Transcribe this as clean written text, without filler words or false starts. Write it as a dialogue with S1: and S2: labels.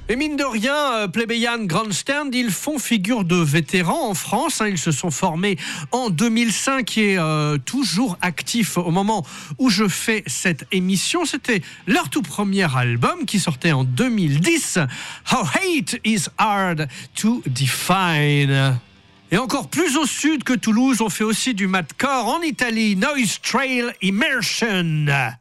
S1: Et mine de rien, Plebeian Grandstand, ils font figure de vétérans en France. Ils se sont formés en 2005 et toujours actifs au moment où je fais cette émission. C'était leur tout premier album qui sortait en 2010. How Hate is Hard to Define. Et encore plus au sud que Toulouse, on fait aussi du madcore en Italie, Noise Trail Immersion.